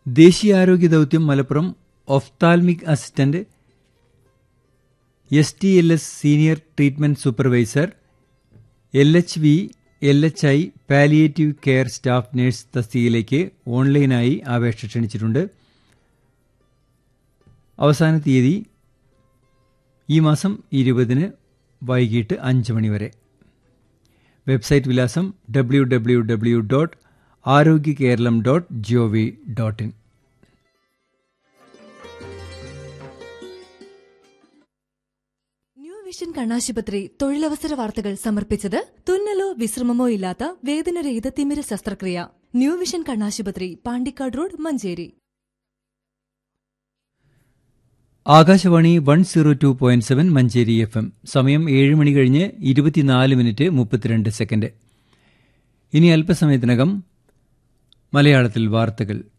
ദേശീയാരോഗ്യ ദൗത്യം Malappuram ophthalmic assistant STLS senior treatment supervisor LHV LHI palliative care staff nurse തസ്തികയിലേക്ക് ഓൺലൈനായി അപേക്ഷ ക്ഷണിച്ചിട്ടുണ്ട്. അവസാന തീയതി ഈ മാസം 20 വൈകിട്ട് 5 മണി വരെ. വെബ്സൈറ്റ് വിലാസം www.arogyakeeralam.gov.in. ന്യൂ വിഷൻ കണ്ണാശുപത്രി തൊഴിലവസര വാർത്തകൾ സമർപ്പിച്ചത് തുന്നലോ വിശ്രമമോ ഇല്ലാത്ത വേദനരഹിത തിമിര ശസ്ത്രക്രിയ. ന്യൂ വിഷൻ കണ്ണാശുപത്രി, പാണ്ടിക്കാട് റോഡ്, മഞ്ചേരി. ആകാശവാണി 102.7 മഞ്ചേരി FM. സമയം 7 മണി കഴിഞ്ഞ് 24:32. ഇനി അല്പസമയത്തിനകം മലയാളത്തിൽ വാർത്തകൾ.